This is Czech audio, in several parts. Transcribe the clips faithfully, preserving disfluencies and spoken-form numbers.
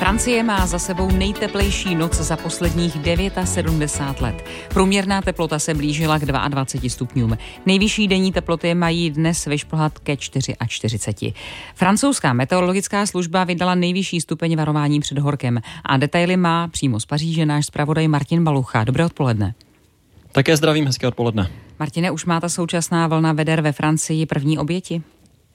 Francie má za sebou nejteplejší noc za posledních sedmdesát devět let. Průměrná teplota se blížila k dvaceti dvěma stupňům. Nejvyšší denní teploty mají dnes vyšplhat ke čtyřiceti čtyři. Francouzská meteorologická služba vydala nejvyšší stupeň varování před horkem a detaily má přímo z Paříže náš zpravodaj Martin Balucha. Dobré odpoledne. Také zdravím, hezké odpoledne. Martine, už má ta současná vlna veder ve Francii první oběti?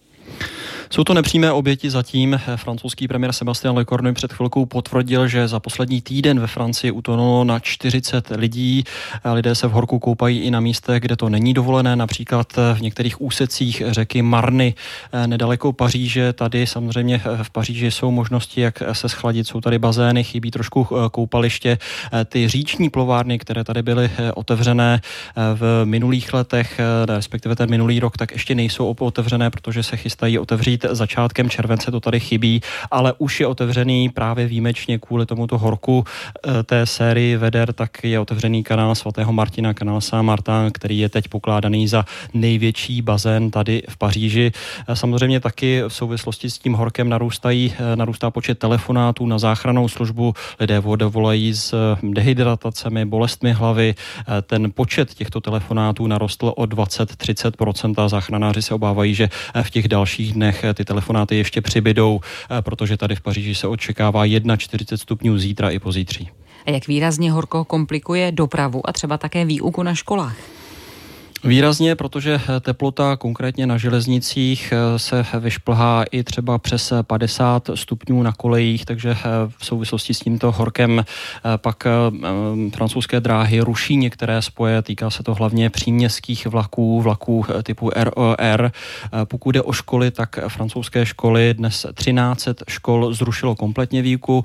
Jsou to nepřímé oběti zatím. Francouzský premiér Sébastien Lecornu před chvilkou potvrdil, že za poslední týden ve Francii utonulo na čtyřicet lidí. Lidé se v horku koupají i na místech, kde to není dovolené, například v některých úsecích řeky Marny nedaleko Paříže. Tady samozřejmě v Paříži jsou možnosti, jak se schladit. Jsou tady bazény, chybí trošku koupaliště. Ty říční plovárny, které tady byly otevřené v minulých letech, respektive ten minulý rok, tak ještě nejsou otevřené, protože se chystají otevřít začátkem července, to tady chybí, ale už je otevřený právě výjimečně kvůli tomuto horku té sérii veder, tak je otevřený kanál svatého Martina, kanál Saint-Martin, který je teď pokládaný za největší bazén tady v Paříži. Samozřejmě taky v souvislosti s tím horkem narůstají, narůstá počet telefonátů na záchrannou službu, lidé volají s dehydratacemi, bolestmi hlavy. Ten počet těchto telefonátů narostl o dvacet až třicet procent a záchranáři se obávají, že v těch dalších dnech ty telefonáty ještě přibydou, protože tady v Paříži se očekává čtyřicet jedna stupňů zítra i pozítří. A jak výrazně horko komplikuje dopravu a třeba také výuku na školách? Výrazně, protože teplota konkrétně na železnicích se vyšplhá i třeba přes padesát stupňů na kolejích, takže v souvislosti s tímto horkem pak francouzské dráhy ruší některé spoje, týká se to hlavně příměstských vlaků, vlaků typu R O R. Pokud jde o školy, tak francouzské školy dnes třináct set škol zrušilo kompletně výuku,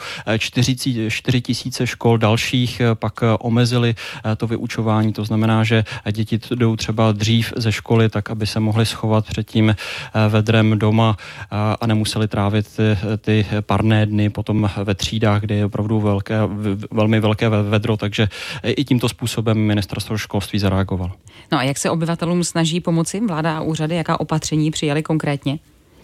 čtyři tisíce škol dalších pak omezili to vyučování, to znamená, že děti jdou třeba dřív ze školy, tak aby se mohli schovat před tím vedrem doma a nemuseli trávit ty, ty parné dny potom ve třídách, kde je opravdu velké, velmi velké vedro, takže i tímto způsobem ministerstvo školství zareagovalo. No a jak se obyvatelům snaží pomoci vláda a úřady, jaká opatření přijali konkrétně?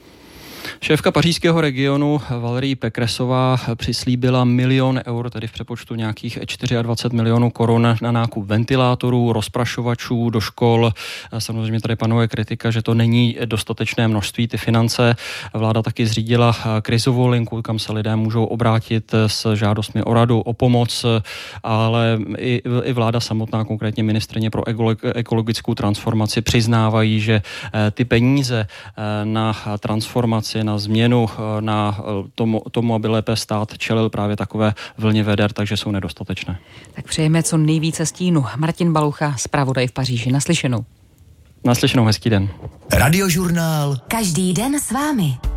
Šéfka pařížského regionu Valérie Pécressová přislíbila milion eur, tedy v přepočtu nějakých dvacet čtyři milionů korun na nákup ventilátorů, rozprašovačů do škol. Samozřejmě tady panuje kritika, že to není dostatečné množství, ty finance. Vláda taky zřídila krizovou linku, kam se lidé můžou obrátit s žádostmi o radu, o pomoc, ale i, i vláda samotná, konkrétně ministryně pro ekologickou transformaci, přiznávají, že ty peníze na transformaci, na změnu, na tomu, tomu, aby lépe stát čelil právě takové vlně veder, takže jsou nedostatečné. Tak přejeme co nejvíce stínu. Martin Balucha, zpravodaj v Paříži. Naslyšenou. Naslyšenou, hezký den. Radiožurnál. Každý den s vámi.